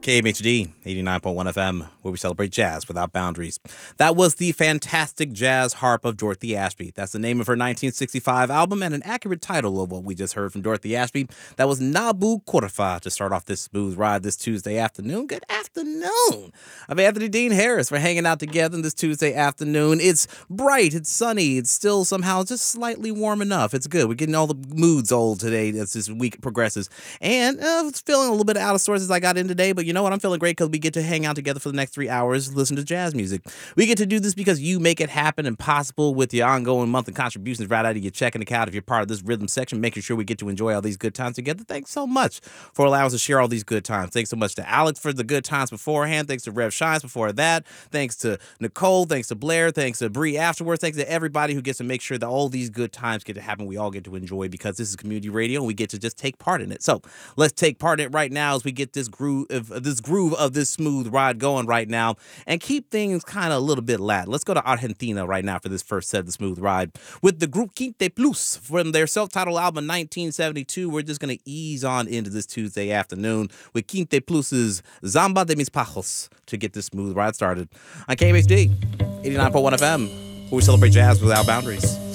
KMHD 89.1 FM, where we celebrate jazz without boundaries. That was the fantastic jazz harp of Dorothy Ashby. That's the name of her 1965 album and an accurate title of what we just heard from Dorothy Ashby. That was Nabu Korfa to start off this smooth ride this Tuesday afternoon. Good afternoon. I'm Anthony Dean Harris. We're hanging out together this Tuesday afternoon. It's bright, it's sunny, it's still somehow just slightly warm enough. It's good. We're getting all the moods old today as this week progresses. And it's feeling a little bit out of sorts as I got in today, but you know what? I'm feeling great because we get to hang out together for the next 3 hours, listen to jazz music. We get to do this because you make it happen and possible with your ongoing monthly contributions right out of your checking account. If you're part of this rhythm section, making sure we get to enjoy all these good times together. Thanks so much for allowing us to share all these good times. Thanks so much to Alex for the good times beforehand. Thanks to Rev Shines before that. Thanks to Nicole. Thanks to Blair. Thanks to Bree afterwards. Thanks to everybody who gets to make sure that all these good times get to happen. We all get to enjoy because this is community radio and we get to just take part in it. So let's take part in it right now as we get this groove of this smooth ride going right now and keep things kind of a little bit Latin. Let's go to Argentina right now for this first set of the smooth ride with the group Quinte Plus from their self-titled album 1972. We're just going to ease on into this Tuesday afternoon with Quinte Plus's Zamba de mis Pajos to get this smooth ride started on KMHD 89.1 FM, where we celebrate jazz without boundaries.